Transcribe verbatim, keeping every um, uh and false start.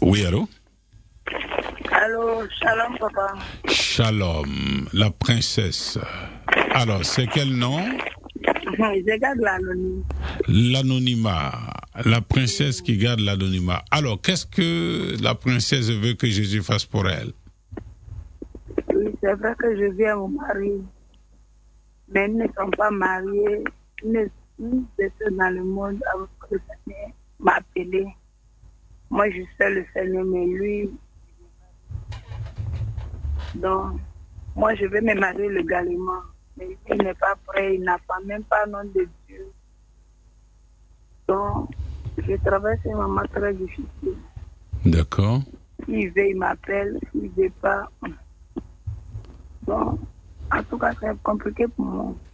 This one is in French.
Oui, allô? Allô, shalom, papa. Shalom, la princesse. Alors, c'est quel nom? Je garde l'anonyme. L'anonymat. La princesse qui garde l'anonymat. Alors, qu'est-ce que la princesse veut que Jésus fasse pour elle? Oui, c'est vrai que je viens au mari. Mais ils ne sont pas mariés. Ils ne sont pas dans le monde avant que le Seigneur m'a appelé. Moi, je sais le Seigneur, mais lui. Donc, moi, je vais me marier légalement. Mais lui, il n'est pas prêt. Il n'a pas même pas nom de Dieu. Donc, je traverse un moment très difficile. D'accord. S'il veut, il m'appelle. S'il ne veut pas. Donc, en tout cas, c'est compliqué pour moi.